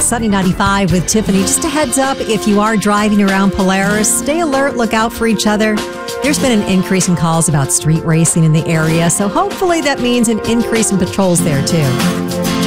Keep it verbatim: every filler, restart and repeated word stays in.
Sunny ninety-five with Tiffany. Just a heads up, if you are driving around Polaris, stay alert, look out for each other. There's been an increase in calls about street racing in the area, so hopefully that means an increase in patrols there too.